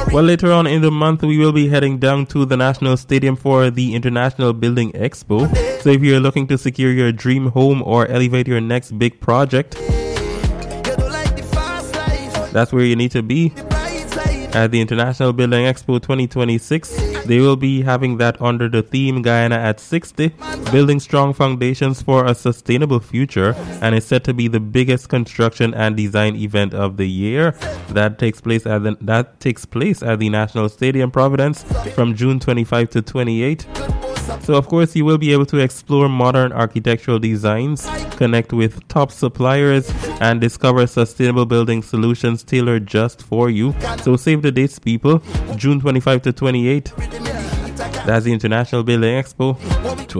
Well, later on in the month, we will be heading down to the National Stadium for the International Building Expo. So if you're looking to secure your dream home or elevate your next big project, that's where you need to be at the International Building Expo 2026. They will be having that under the theme Guyana at 60, building strong foundations for a sustainable future, and it's set to be the biggest construction and design event of the year. That takes place at the National Stadium Providence from June 25 to 28. So, of course, you will be able to explore modern architectural designs, connect with top suppliers, and discover sustainable building solutions tailored just for you. So, save the dates, people. June 25 to 28. That's the International Building Expo